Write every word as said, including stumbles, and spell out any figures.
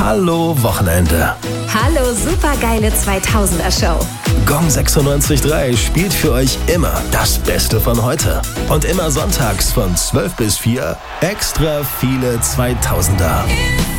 Hallo Wochenende. Hallo supergeile zweitausender Show. Gong sechsundneunzig Komma drei spielt für euch immer das Beste von heute. Und immer sonntags von zwölf bis vier extra viele zweitausender.